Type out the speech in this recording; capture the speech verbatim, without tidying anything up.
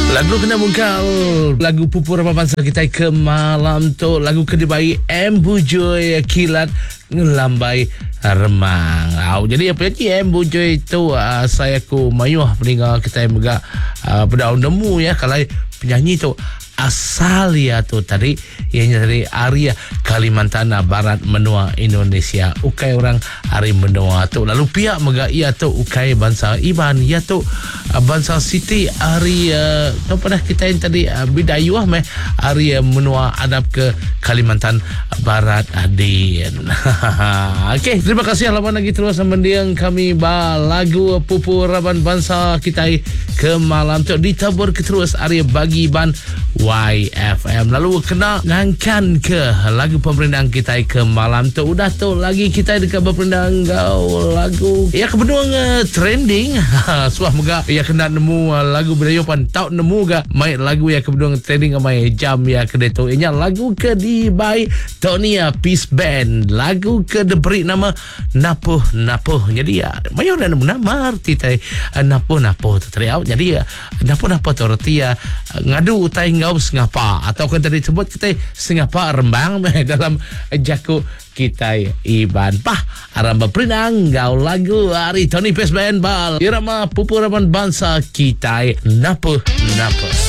Lagu kena mungkal, lagu pupur apa bangsa kita ke malam tu, lagu kedai M Bujoy kilat ngelambai remang. Oh, jadi apa lagi M Bujoy tu uh, saya ku mayuh meninggal kita yang megak uh, pada nemu ya kalau penyanyi tu asal ya tu tadi ianya dari area Kalimantan Barat menua Indonesia. Ukai orang hari menua tu lalu pihak mega ia tu ukai bangsa Iban ya tu uh, bangsa Siti hari uh, tu pada kita yang tadi uh, bidayuh meh area menua adab ke Kalimantan Barat adin. Okey, terima kasih alaman lagi terus mendiang kami ba lagu pupur raban bangsa kita ke malam tu ditabur ke terus area bagi ban Y F M. Lalu kena ngangkan ke lagu pemerintahan kita ke malam tu. Udah tu lagi kita dekat pemerintahan kau lagu ya kebenuang uh, trending. Suah moga ya kena nemu uh, lagu berayo pan tau nemu ga mai lagu ya kebenuang trending mai jam ya kedai tu. Inya lagu ke di by Tonia Peace Band. Lagu ke diberi nama Napuh Napuh. Jadi ya mayo dah nemu nama arti tai uh, Napuh Napuh tu teriau. Jadi ya Napuh Napuh tu arti ya ngadu utai ngau sengapa atau kan tadi sebut kita sengapa rembang dalam jaku kita Iban pah aramba perinang gau lagu hari Tony Peace Band bal irama pupuraman bangsa kita Napuh Napuh.